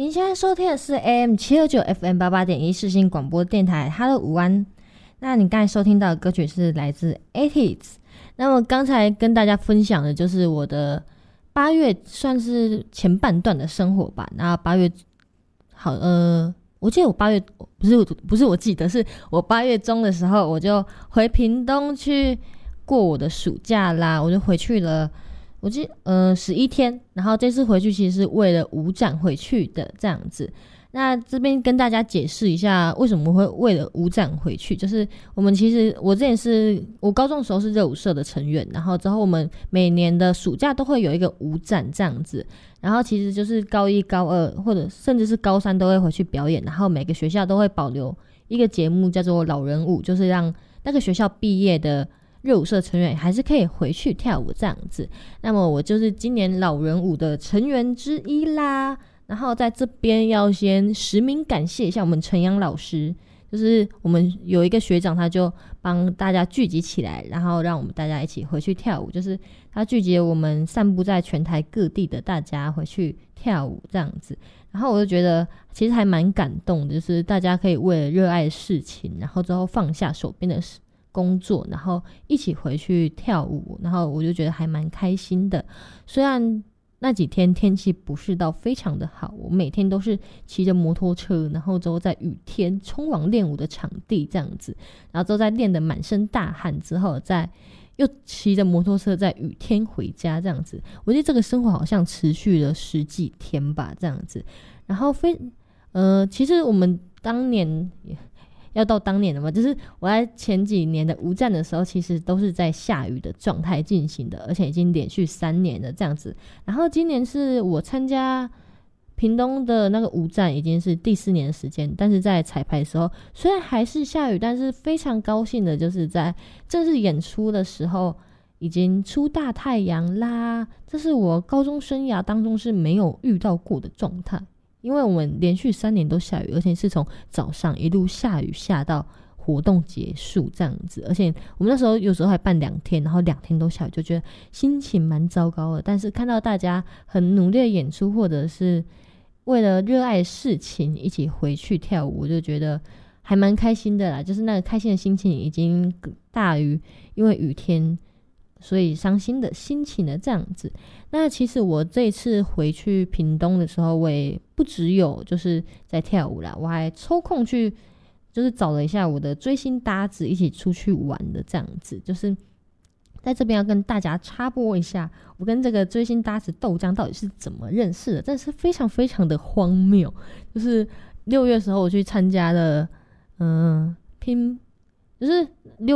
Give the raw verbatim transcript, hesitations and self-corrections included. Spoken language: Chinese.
您现在收听的是 A M 七二九 F M 八八点一世新广播电台 Hello 午安。那你刚才收听到的歌曲是来自 eighties。 那么刚才跟大家分享的就是我的八月算是前半段的生活吧。那八月好呃我记得我八月不是不是我记得是我八月中的时候我就回屏东去过我的暑假啦，我就回去了我记得呃十一天，然后这次回去其实是为了舞展回去的这样子。那这边跟大家解释一下为什么会为了舞展回去，就是我们其实我之前是我高中的时候是热舞社的成员，然后之后我们每年的暑假都会有一个舞展这样子，然后其实就是高一高二或者甚至是高三都会回去表演，然后每个学校都会保留一个节目叫做老人舞，就是让那个学校毕业的热舞社成员还是可以回去跳舞这样子。那么我就是今年老人舞的成员之一啦。然后在这边要先实名感谢一下我们陈阳老师，就是我们有一个学长他就帮大家聚集起来，然后让我们大家一起回去跳舞，就是他聚集我们散布在全台各地的大家回去跳舞这样子。然后我就觉得其实还蛮感动的，就是大家可以为了热爱的事情，然后之后放下手边的工作，然后一起回去跳舞，然后我就觉得还蛮开心的。虽然那几天天气不是到非常的好，我每天都是骑着摩托车，然后之后在雨天冲往练舞的场地这样子，然后之后再练得满身大汗之后，再又骑着摩托车在雨天回家这样子。我觉得这个生活好像持续了十几天吧这样子。然后非呃，其实我们当年要到当年了嘛，就是我在前几年的舞展的时候其实都是在下雨的状态进行的，而且已经连续三年了这样子。然后今年是我参加屏东的那个舞展已经是第四年的时间，但是在彩排的时候虽然还是下雨，但是非常高兴的就是在正式演出的时候已经出大太阳啦，这是我高中生涯当中是没有遇到过的状态。因为我们连续三年都下雨，而且是从早上一路下雨下到活动结束这样子，而且我们那时候有时候还办两天，然后两天都下雨，就觉得心情蛮糟糕的。但是看到大家很努力的演出，或者是为了热爱事情一起回去跳舞，我就觉得还蛮开心的啦。就是那个开心的心情已经大于因为雨天所以伤心的心情的这样子。那其实我这一次回去屏东的时候，我也不只有就是在跳舞啦，我还抽空去就是找了一下我的追星搭子一起出去玩的这样子。就是在这边要跟大家插播一下，我跟这个追星搭子豆浆到底是怎么认识的，真的是非常非常的荒谬。就是六月的时候我去参加了嗯拼就是六